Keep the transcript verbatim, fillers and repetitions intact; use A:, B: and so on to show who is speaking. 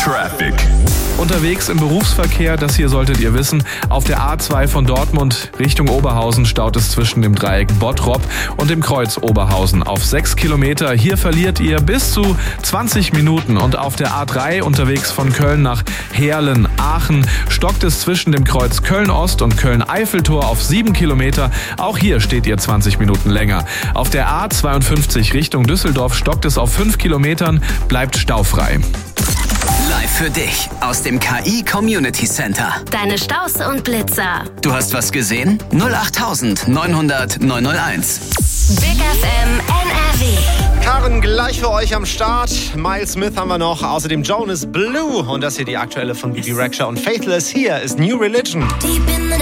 A: Traffic.
B: Unterwegs im Berufsverkehr, das hier solltet ihr wissen, auf der A zwei von Dortmund Richtung Oberhausen staut es zwischen dem Dreieck Bottrop und dem Kreuz Oberhausen auf sechs Kilometer. Hier verliert ihr bis zu zwanzig Minuten. Und auf der A drei unterwegs von Köln nach Heerlen-Aachen stockt es zwischen dem Kreuz Köln-Ost und Köln-Eiffeltor auf sieben Kilometer. Auch hier steht ihr zwanzig Minuten länger. Auf der A zweiundfünfzig Richtung Düsseldorf stockt es auf fünf Kilometern, bleibt staufrei.
C: Live für dich aus dem K I Community Center.
D: Deine Staus und Blitzer.
C: Du hast was gesehen? null acht neunhundert neunhunderteins.
D: Big F M N R W.
E: Karen, gleich für euch am Start. Miles Smith haben wir noch, außerdem Jonas Blue. Und das hier die aktuelle von Bebe Rexha und Faithless. Hier ist New Religion.
F: Deep in the